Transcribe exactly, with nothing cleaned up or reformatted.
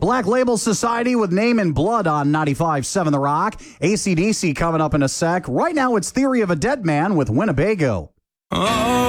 Black Label Society with Name in Blood on ninety-five point seven The Rock. A C D C coming up in a sec. Right now, it's Theory of a Dead Man with Winnebago. Oh.